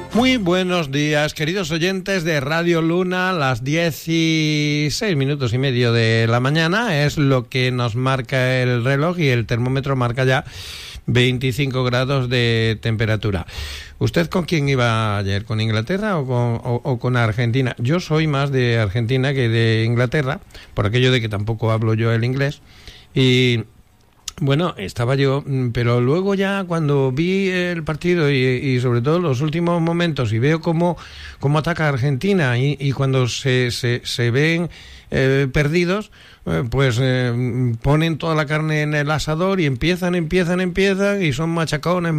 Muy buenos días, queridos oyentes de Radio Luna. Las 16 minutos y medio de la mañana es lo que nos marca el reloj y el termómetro marca ya 25 grados de temperatura. ¿Usted con quién iba ayer? ¿Con Inglaterra o con Argentina? Yo soy más de Argentina que de Inglaterra, por aquello de que tampoco hablo yo el inglés. Y bueno, estaba yo, pero luego ya cuando vi el partido y sobre todo los últimos momentos y veo cómo ataca Argentina y cuando se ven perdidos, pues ponen toda la carne en el asador y empiezan y son machacones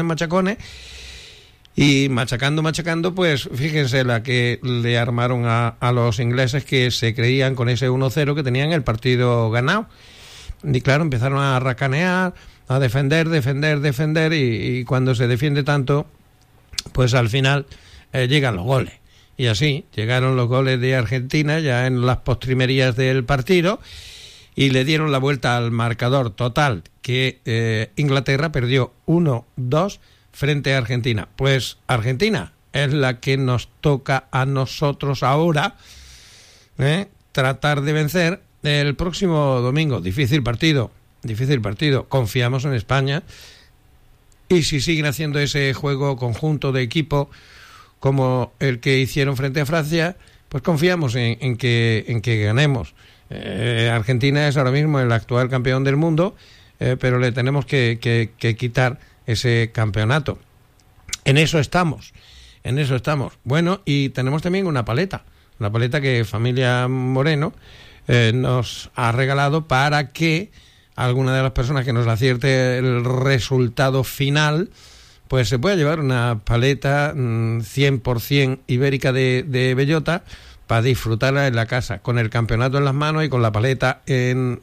y machacando, pues fíjense la que le armaron a los ingleses, que se creían con ese 1-0 que tenían el partido ganado. Y claro, empezaron a racanear, a defender y cuando se defiende tanto, pues al final llegan los goles. Y así llegaron los goles de Argentina ya en las postrimerías del partido y le dieron la vuelta al marcador total, que Inglaterra perdió 1-2 frente a Argentina. Pues Argentina es la que nos toca a nosotros ahora tratar de vencer el próximo domingo. Difícil partido. Confiamos en España y si siguen haciendo ese juego conjunto de equipo como el que hicieron frente a Francia, pues confiamos en que ganemos. Argentina es ahora mismo el actual campeón del mundo, pero le tenemos que quitar ese campeonato. En eso estamos. Bueno, y tenemos también una paleta que Familia Moreno nos ha regalado para que alguna de las personas que nos acierte el resultado final, pues se pueda llevar una paleta 100% ibérica de bellota para disfrutarla en la casa, con el campeonato en las manos y con la paleta en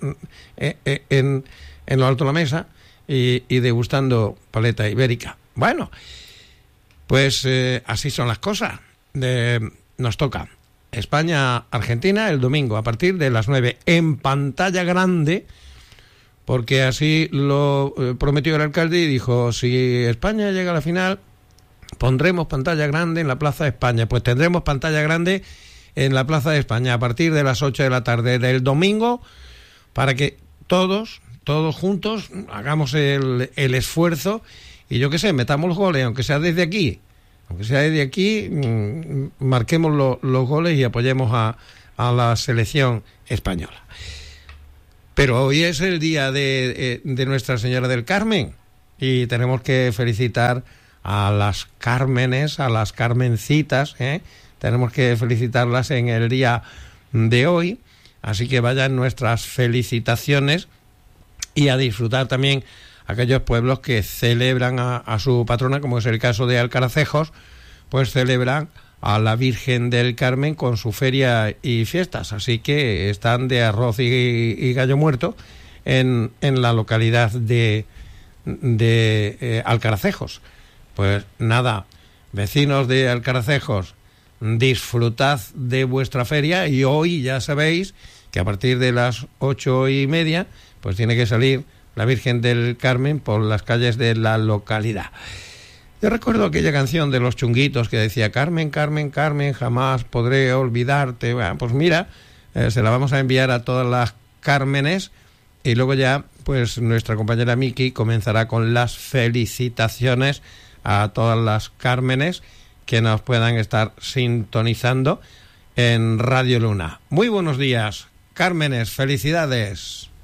lo alto de la mesa y degustando paleta ibérica. Bueno, pues así son las cosas. Nos toca España-Argentina el domingo a partir de las 9 en pantalla grande, porque así lo prometió el alcalde y dijo: si España llega a la final pondremos pantalla grande en la Plaza de España. Pues tendremos pantalla grande en la Plaza de España a partir de las 8 de la tarde del domingo, para que todos juntos hagamos el esfuerzo y yo qué sé, metamos los goles, aunque sea desde aquí, marquemos los goles y apoyemos a la selección española. Pero hoy es el día de Nuestra Señora del Carmen y tenemos que felicitar a las Cármenes, a las Carmencitas, tenemos que felicitarlas en el día de hoy, así que vayan nuestras felicitaciones y a disfrutar también aquellos pueblos que celebran a su patrona, como es el caso de Alcaracejos, pues celebran a la Virgen del Carmen con su feria y fiestas. Así que están de arroz y gallo muerto en la localidad de Alcaracejos. Pues nada, vecinos de Alcaracejos, disfrutad de vuestra feria y hoy ya sabéis que a partir de las 8:30 pues tiene que salir la Virgen del Carmen por las calles de la localidad. Yo recuerdo aquella canción de los Chunguitos que decía: Carmen, Carmen, Carmen, jamás podré olvidarte. Bueno, pues mira, se la vamos a enviar a todas las Cármenes y luego ya pues nuestra compañera Miki comenzará con las felicitaciones a todas las Cármenes que nos puedan estar sintonizando en Radio Luna. Muy buenos días, Cármenes, felicidades.